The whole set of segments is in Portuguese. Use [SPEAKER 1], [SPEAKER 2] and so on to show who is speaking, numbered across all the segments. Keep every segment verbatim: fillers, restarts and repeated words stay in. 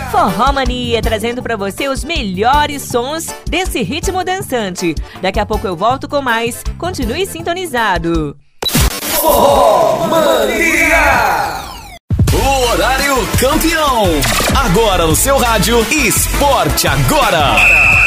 [SPEAKER 1] Forró Mania, trazendo pra você os melhores sons desse ritmo dançante. Daqui a pouco eu volto com mais. Continue sintonizado.
[SPEAKER 2] Forró Mania! O horário campeão. Agora no seu rádio, Esporte Agora.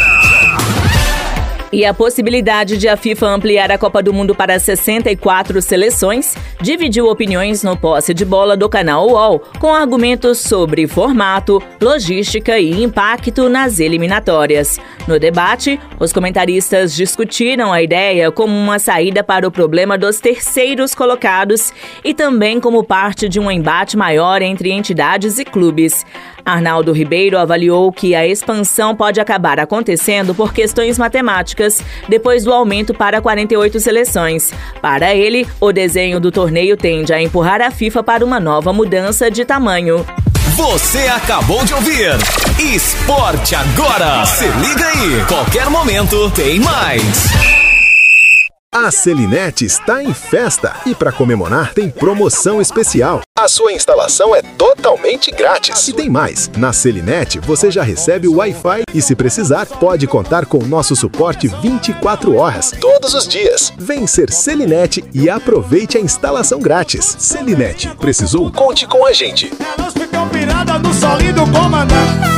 [SPEAKER 1] E a possibilidade de a FIFA ampliar a Copa do Mundo para sessenta e quatro seleções dividiu opiniões no posse de bola do canal U O L, com argumentos sobre formato, logística e impacto nas eliminatórias. No debate, os comentaristas discutiram a ideia como uma saída para o problema dos terceiros colocados e também como parte de um embate maior entre entidades e clubes. Arnaldo Ribeiro avaliou que a expansão pode acabar acontecendo por questões matemáticas depois do aumento para quarenta e oito seleções. Para ele, o desenho do torneio tende a empurrar a FIFA para uma nova mudança de tamanho.
[SPEAKER 2] Você acabou de ouvir Esporte Agora. Se liga aí, qualquer momento tem mais.
[SPEAKER 3] A Selinete está em festa e para comemorar tem promoção especial. A sua instalação é totalmente grátis. E tem mais, na Selinete você já recebe o Wi-Fi e se precisar pode contar com o nosso suporte vinte e quatro horas, todos os dias. Vem ser Selinete e aproveite a instalação grátis. Selinete, precisou? Conte com a gente.
[SPEAKER 4] Elas ficam piradas no solinho do comandante.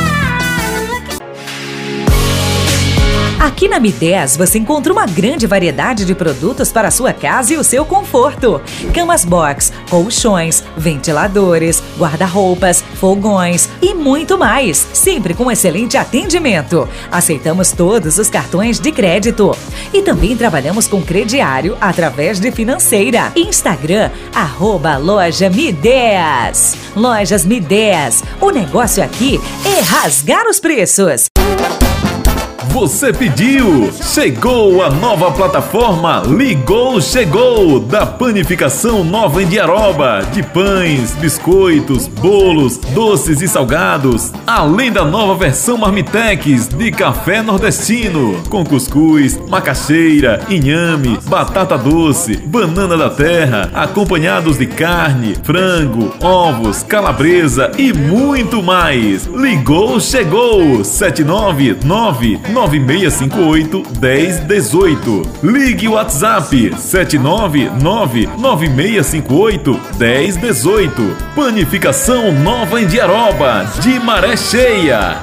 [SPEAKER 5] Aqui na Mi dez você encontra uma grande variedade de produtos para a sua casa e o seu conforto. Camas box, colchões, ventiladores, guarda-roupas, fogões e muito mais. Sempre com excelente atendimento. Aceitamos todos os cartões de crédito. E também trabalhamos com crediário através de financeira. Instagram, arroba loja Mi dez. Lojas Mi dez. O negócio aqui é rasgar os preços.
[SPEAKER 6] Você pediu! Chegou a nova plataforma Ligou Chegou, da Panificação Nova Indiaroba, de pães, biscoitos, bolos, doces e salgados, além da nova versão Marmitex de café nordestino, com cuscuz, macaxeira, inhame, batata doce, banana da terra, acompanhados de carne, frango, ovos, calabresa e muito mais. Ligou Chegou! sete nove nove nove seis cinco oito, um zero um oito. Ligue o WhatsApp sete nove nove nove seis cinco oito, um zero um oito. Panificação Nova Indiaroba, de Maré Cheia.